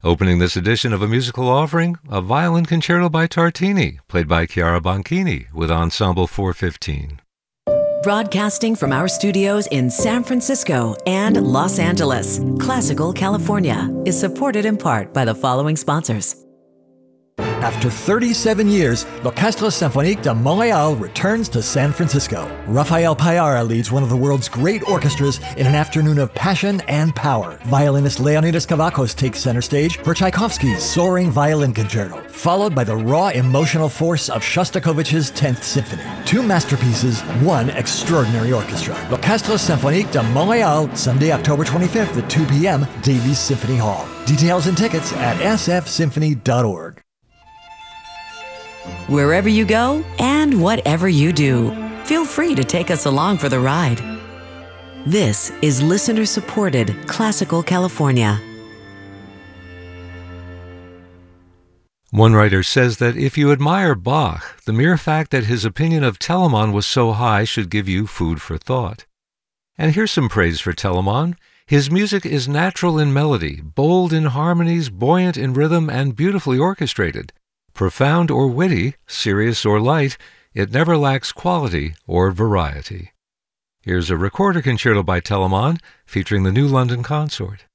Opening this edition of A Musical Offering, a violin concerto by Tartini, played by Chiara Bonchini with Ensemble 415. Broadcasting from our studios in San Francisco and Los Angeles, Classical California is supported in part by the following sponsors. After 37 years, l'Orchestre Symphonique de Montréal returns to San Francisco. Rafael Payara leads one of the world's great orchestras in an afternoon of passion and power. Violinist Leonidas Kavakos takes center stage for Tchaikovsky's Soaring Violin Concerto, followed by the raw emotional force of Shostakovich's 10th Symphony. Two masterpieces, one extraordinary orchestra. L'Orchestre Symphonique de Montréal, Sunday, October 25th at 2 p.m., Davies Symphony Hall. Details and tickets at sfsymphony.org. Wherever you go and whatever you do, feel free to take us along for the ride. This is listener-supported Classical California. One writer says that if you admire Bach, the mere fact that his opinion of Telemann was so high should give you food for thought. And here's some praise for Telemann. His music is natural in melody, bold in harmonies, buoyant in rhythm, and beautifully orchestrated. Profound or witty, serious or light, it never lacks quality or variety. Here's a recorder concerto by Telemann featuring the New London Consort.